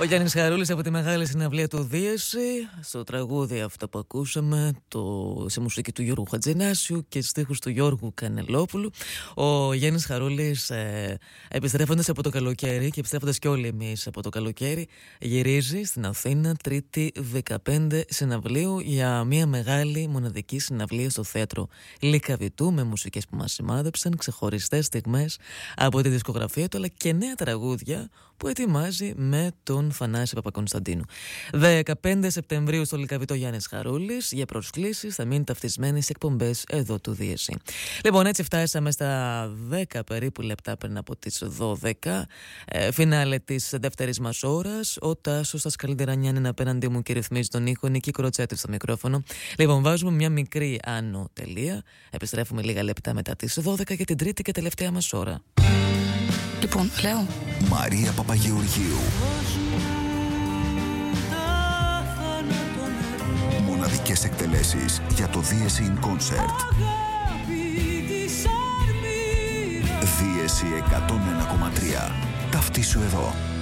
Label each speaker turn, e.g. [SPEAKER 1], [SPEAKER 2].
[SPEAKER 1] Ο Γιάννης Χαρούλης από τη μεγάλη συναυλία του Δίεση, στο τραγούδι αυτό που ακούσαμε, σε μουσική του Γιώργου Χατζηνάσιου και στίχους του Γιώργου Κανελόπουλου. Ο Γιάννης Χαρούλης, επιστρέφοντας από το καλοκαίρι και επιστρέφοντας και όλοι εμείς από το καλοκαίρι, γυρίζει στην Αθήνα Τρίτη 15 Συναυλίου για μια μεγάλη μοναδική συναυλία στο θέατρο Λυκαβητού, με μουσικές που μας σημάδεψαν, ξεχωριστές στιγμές από τη δισκογραφία του, αλλά και νέα τραγούδια που ετοιμάζει με τον Θανάση Παπακωνσταντίνου. 15 Σεπτεμβρίου στο Λυκαβητό Γιάννης Χαρούλης. Για προσκλήσεις θα μείνει ταυτισμένοι σε εκπομπές εδώ του Δίεση. Λοιπόν, έτσι φτάσαμε στα 10 περίπου λεπτά πριν από τις 12. Φινάλε της δεύτερης μας ώρας. Ο Τάσος Ασκαλντερανιάν είναι απέναντί μου και ρυθμίζει τον ήχο. Νίκη Κροτσέτη στο μικρόφωνο. Λοιπόν, βάζουμε μια μικρή άνω τελεία. Επιστρέφουμε λίγα λεπτά μετά τις 12 για την τρίτη και τελευταία μας ώρα.
[SPEAKER 2] Λοιπόν, λέω
[SPEAKER 3] Μαρία Παπαγεωργίου. Μοναδικές εκτελέσεις για το Δίεση in Concert. Δίεση 101,3. Ταυτίσου εδώ.